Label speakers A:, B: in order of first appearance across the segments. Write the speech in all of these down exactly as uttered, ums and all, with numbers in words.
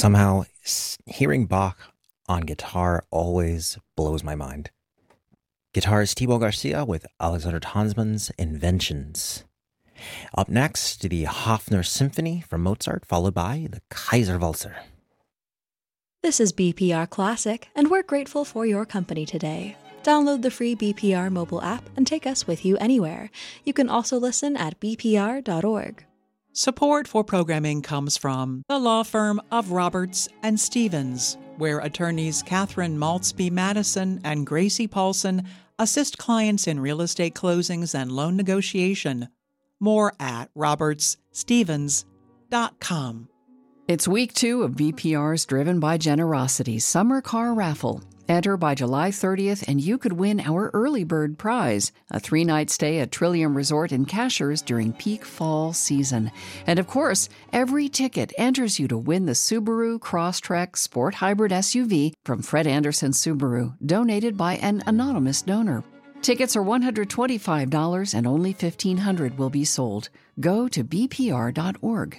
A: Somehow, s- hearing Bach on guitar always blows my mind. Guitarist Thibaut Garcia with Alexander Tansman's Inventions. Up next, the Hofner Symphony from Mozart, followed by the Kaiserwalzer.
B: This is B P R Classic, and we're grateful for your company today. Download the free B P R mobile app and take us with you anywhere. You can also listen at b p r dot org.
C: Support for programming comes from the law firm of Roberts and Stevens, where attorneys Catherine Maltzby Madison and Gracie Paulson assist clients in real estate closings and loan negotiation. More at roberts stevens dot com.
D: It's week two of B P R's Driven by Generosity Summer Car Raffle. Enter by July thirtieth and you could win our early bird prize, a three-night stay at Trillium Resort in Cashers during peak fall season. And of course, every ticket enters you to win the Subaru Crosstrek Sport Hybrid S U V from Fred Anderson Subaru, donated by an anonymous donor. Tickets are one hundred twenty-five dollars and only fifteen hundred dollars will be sold. Go to b p r dot org.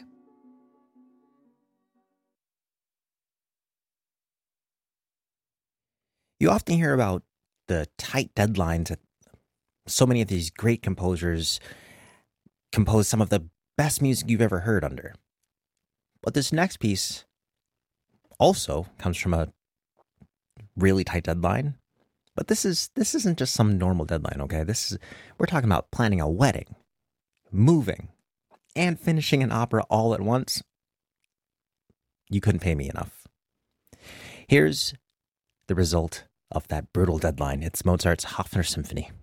A: You often hear about the tight deadlines that so many of these great composers compose some of the best music you've ever heard under. But this next piece also comes from a really tight deadline. But this is this isn't just some normal deadline, okay? This is we're talking about planning a wedding, moving, and finishing an opera all at once. You couldn't pay me enough. Here's the result of that brutal deadline. It's Mozart's Hofner Symphony.